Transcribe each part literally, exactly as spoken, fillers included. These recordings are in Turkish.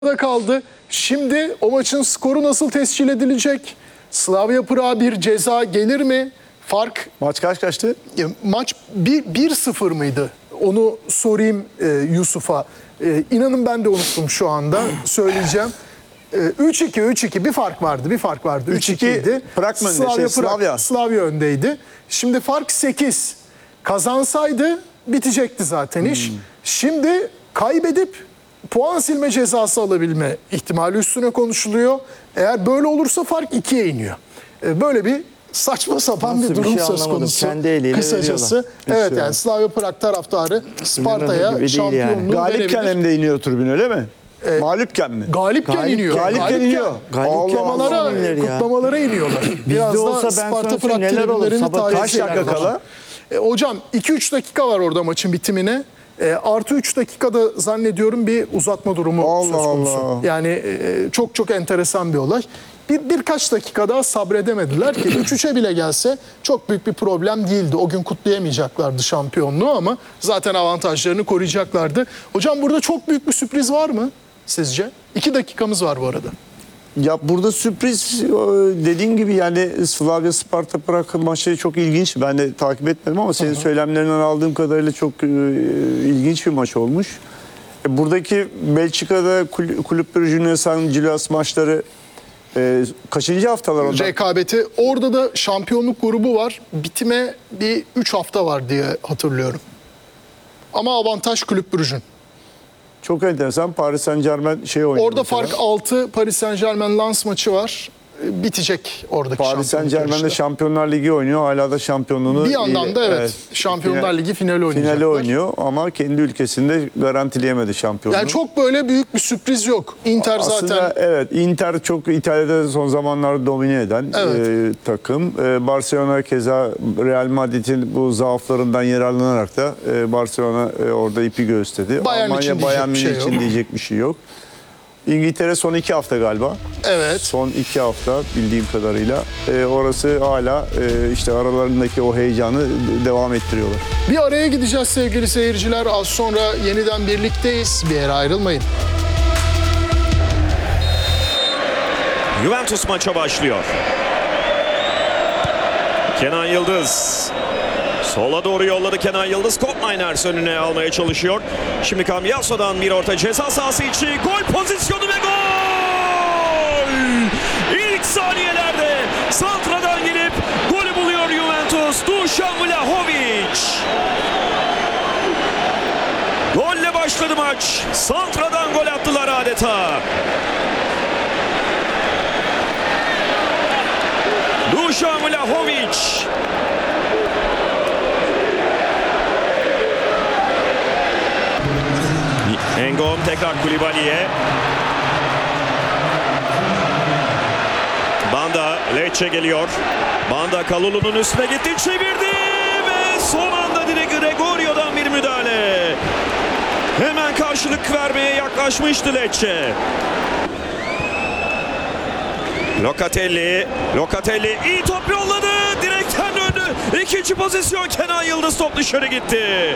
da kaldı. Şimdi o maçın skoru nasıl tescil edilecek? Slavia Prag'a bir ceza gelir mi? Fark Maç kaç kaçtı? e, maç bir sıfır mıydı? Onu sorayım e, Yusuf'a. E, inanın ben de unuttum şu anda. Söyleyeceğim. E, üç iki üç iki bir fark vardı. Bir fark vardı. üç iki üç ikiydi. Prag mı önde? Slavia, Şey, Prag, Slavia. Slavia öndeydi. Şimdi fark sekiz. Kazansaydı bitecekti zaten iş. Hmm. Şimdi kaybedip puan silme cezası alabilme ihtimali üstüne konuşuluyor. Eğer böyle olursa fark ikiye iniyor. E, Böyle bir saçma sapan Nasıl bir bir durum şey söz anlamadım. konusu. Kendi eliyle Kısacası. veriyorlar. Evet şey yani Slavia Prag taraftarı Sparta'ya gibi değil yani. şampiyonluğu Galipken verebilir. hem de iniyor tribün, öyle mi? Mağlupken mi? Galipken Galip- iniyor. Galipken iniyor. Galipken Kutlamalara, Allah Allah ya. kutlamalara iniyorlar. Biraz olsa da ben Sparta sana Prag söyleyeyim, neler olur? tribünlerini Sabah tarif kaç dakika ederler. kala? E, hocam iki üç dakika var orada maçın bitimine. E, artı üç dakikada zannediyorum bir uzatma durumu Allah söz konusu. Allah. Yani e, çok çok enteresan bir olay. Bir, birkaç dakika daha sabredemediler ki üç üçe bile gelse çok büyük bir problem değildi. O gün kutlayamayacaklardı şampiyonluğu ama zaten avantajlarını koruyacaklardı. Hocam burada çok büyük bir sürpriz var mı sizce? İki dakikamız var bu arada. Ya burada sürpriz, dediğin gibi yani Slavia Sparta Prag maçı çok ilginç. Ben de takip etmedim ama senin söylemlerinden aldığım kadarıyla çok e, ilginç bir maç olmuş. E, buradaki Belçika'da Kul- Kulüp Brugge'nin San Gilas maçları e, kaçıncı haftalar onda? Rekabeti. Orada da şampiyonluk grubu var. Bitime bir üç hafta var diye hatırlıyorum. Ama avantaj Kulüp Brugge'ün. Çok enteresan. Paris Saint-Germain şey oynuyor. Orada mesela. fark altı. Paris Saint-Germain Lens maçı var. E, Bitecek oradaki Paris şampiyonluk Saint-Germain de yarışı. Şampiyonlar Ligi oynuyor. Hala da şampiyonluğunu... Bir yandan da evet, e, Şampiyonlar final- Ligi finali oynayacaklar. Finali oynuyor ama kendi ülkesinde garantileyemedi şampiyonluğu. Yani çok böyle büyük bir sürpriz yok. Inter Aslında zaten evet, Inter çok İtalya'da son zamanlarda domine eden Evet. e, takım. E, Barcelona keza Real Madrid'in bu zaaflarından yararlanarak da e, Barcelona e, orada ipi gösterdi. Bayern için Almanya diyecek Bayern bir Münih şey için yok. diyecek bir şey yok. İngiltere son iki hafta galiba. evet. Son iki hafta bildiğim kadarıyla. E, orası hala e, işte aralarındaki o heyecanı devam ettiriyorlar. Bir araya gideceğiz sevgili seyirciler. Az sonra yeniden birlikteyiz. Bir yere ayrılmayın. Juventus maça başlıyor. Kenan Yıldız. Sola doğru yolladı Kenan Yıldız. Koopmeiners önüne almaya çalışıyor. Şimdi Cambiaso'dan bir orta ceza sahası içi. Gol pozisyonu ve gol! İlk saniyelerde santradan gelip golü buluyor Juventus. Dušan Vlahović. Golle başladı maç. Santradan gol attılar adeta. Dušan Vlahović. Engom tekrar Kulibali'ye. Banda Lecce geliyor. Banda Kalulu'nun üstüne gitti, çevirdi ve son anda direkt Gregorio'dan bir müdahale. Hemen karşılık vermeye yaklaşmıştı Lecce. Locatelli, Locatelli iyi top yolladı. Direkten döndü. İkinci pozisyon Kenan Yıldız, top dışarı gitti.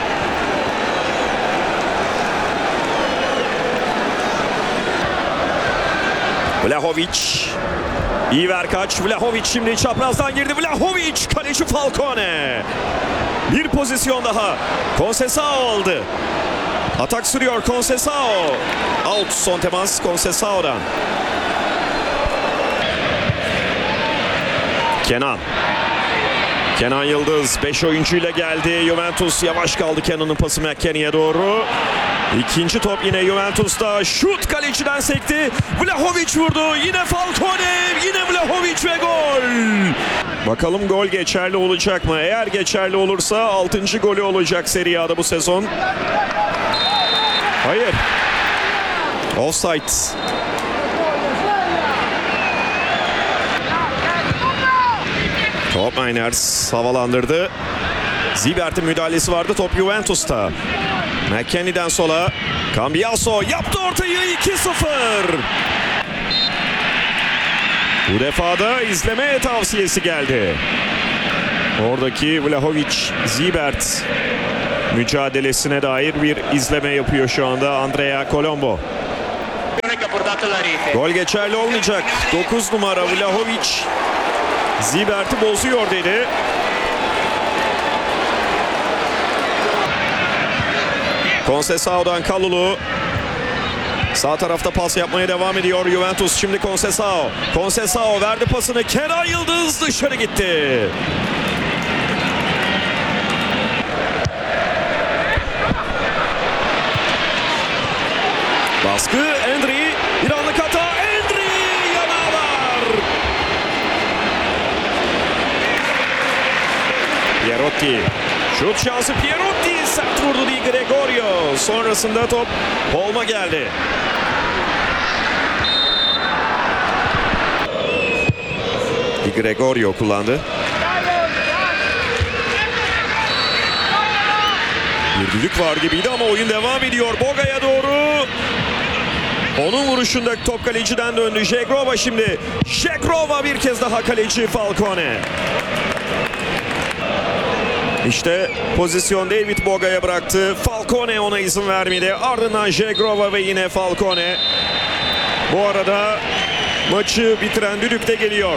Vlahović. İyi ver kaç. Vlahović şimdi çaprazdan girdi. Vlahović, kaleci Falcone. Bir pozisyon daha. Conceição aldı. Atak sürüyor Conceição. Out son temas Conceição'dan. Kenan. Kenan Yıldız beş oyuncuyla geldi. Juventus yavaş kaldı. Kenan'ın pası McKennie'ye doğru. İkinci top yine Juventus'ta. Şut kaleciden sekti. Vlahović vurdu. Yine Falcone. Yine Vlahović ve gol. Bakalım gol geçerli olacak mı? Eğer geçerli olursa altıncı golü olacak Serie A'da bu sezon. Hayır. Offside. Koopmeiners havalandırdı. Zibert'in müdahalesi vardı. Top Juventus'ta. McKennie'den sola. Cambiaso yaptı ortayı, iki sıfır. Bu defa da izlemeye tavsiyesi geldi. Oradaki Vlahović Zibert mücadelesine dair bir izleme yapıyor şu anda Andrea Colombo. portato alla rete. Gol geçerli olmayacak. dokuz numara Vlahovic Zibert'i bozuyor dedi. Conceição'dan Kalulu. Sağ tarafta pas yapmaya devam ediyor Juventus. Şimdi Conceição. Conceição verdi pasını. Kenan Yıldız dışarı gitti. Baskı Endri. Bir anlık hata. Endri yanağlar. Pierotti. Şut şansı Pierotti. Sert vurdu Di Gregorio. Sonrasında top Holm'a geldi. Di Gregorio kullandı. Bir düdük var gibiydi ama oyun devam ediyor. Boga'ya doğru. Onun vuruşunda top kaleciden döndü. Žegrova şimdi. Žegrova bir kez daha kaleci Falcone. İşte pozisyon David Boga'ya bıraktı. Falcone ona izin vermedi. Ardından Žegrova ve yine Falcone. Bu arada maçı bitiren düdük de geliyor.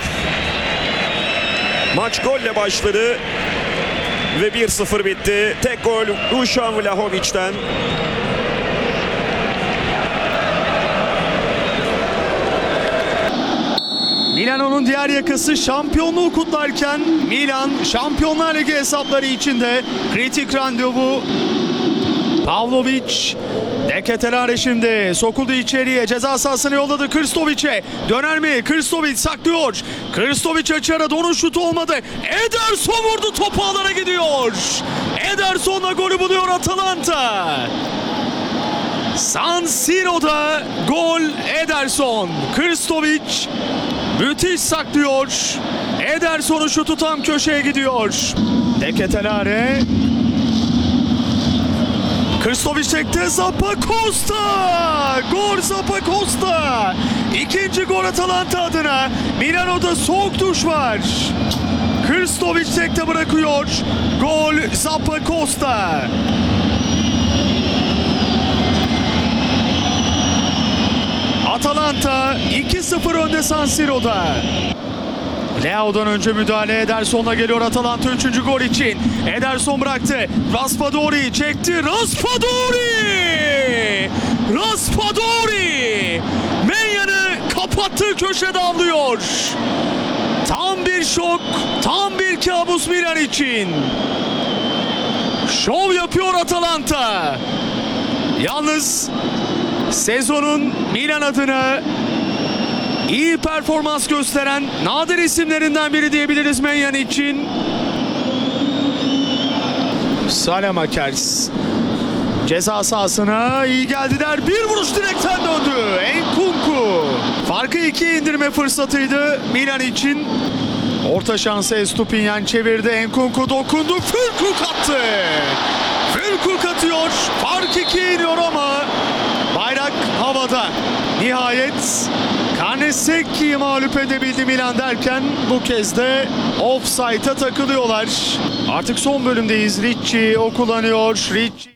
Maç golle başladı ve bir sıfır bitti. Tek gol Dušan Vlahovic'ten. Milano'nun diğer yakası şampiyonluğu kutlarken Milan Şampiyonlar Ligi hesapları içinde kritik randevu. Pavlovic, De Ketelaere şimdi sokuldu içeriye, ceza sahasına yolladı Krstovic'e. Döner mi? Krstovic saklıyor. Krstovic açı aradı, onun şutu olmadı. Ederson vurdu, topu alana gidiyor. Ederson'la golü buluyor Atalanta. San Siro'da gol Ederson. Krstovic müthiş saklıyor. Ederson'un şutu tam köşeye gidiyor. De Ketelaere. Krstovic çekti. Zappacosta. Gol Zappacosta. İkinci gol Atalanta adına. Milano'da soğuk duş var. Krstovic tekte bırakıyor. Gol Zappacosta. Atalanta iki sıfır önde San Siro'da. Leao'dan önce müdahale Ederson'la geliyor Atalanta üçüncü gol için. Ederson bıraktı. Raspadori çekti. Raspadori! Raspadori! Menya'nı kapattığı köşede avlıyor. Tam bir şok, tam bir kabus Milan için. Şov yapıyor Atalanta. Yalnız sezonun Milan adına iyi performans gösteren nadir isimlerinden biri diyebiliriz Menyan için. Salamakers ceza sahasına iyi geldiler. Bir vuruş direkten döndü. Enkunku. Farkı ikiye indirme fırsatıydı Milan için. Orta şansı Estupinyan çevirdi. Enkunku dokundu. Füllkrug attı. Füllkrug atıyor. Fark ikiye iniyor ama bayrak havada. Nihayet Carnesecchi'yi mağlup edebildi Milan derken bu kez de offside'a takılıyorlar. Artık son bölümdeyiz. Ricci o kullanıyor. Ricci